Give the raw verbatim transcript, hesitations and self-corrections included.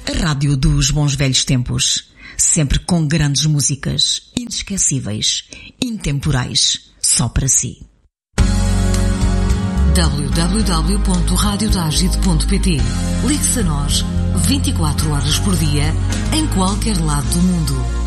A rádio dos bons velhos tempos. Sempre com grandes músicas, inesquecíveis, intemporais, só para si. w w w ponto rádio dagid ponto p t. Ligue-se a nós vinte e quatro horas por dia, em qualquer lado do mundo.